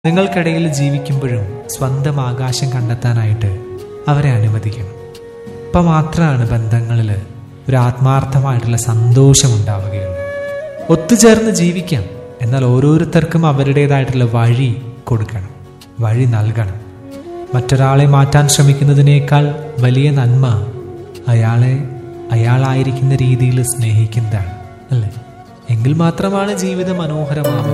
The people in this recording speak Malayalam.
നിങ്ങൾക്കിടയിൽ ജീവിക്കുമ്പോഴും സ്വന്തം ആകാശം കണ്ടെത്താനായിട്ട് അവരെ അനുവദിക്കണം. അപ്പം മാത്രമാണ് ബന്ധങ്ങളിൽ ഒരു ആത്മാർത്ഥമായിട്ടുള്ള സന്തോഷം ഉണ്ടാവുകയുള്ളൂ. ഒത്തുചേർന്ന് ജീവിക്കാം, എന്നാൽ ഓരോരുത്തർക്കും അവരുടേതായിട്ടുള്ള വഴി കൊടുക്കണം, വഴി നൽകണം. മറ്റൊരാളെ മാറ്റാൻ ശ്രമിക്കുന്നതിനേക്കാൾ വലിയ നന്മ അയാളായിരിക്കുന്ന രീതിയിൽ സ്നേഹിക്കുന്നതാണ്, അല്ലേ? എങ്കിൽ മാത്രമാണ് ജീവിതം മനോഹരമാവുക.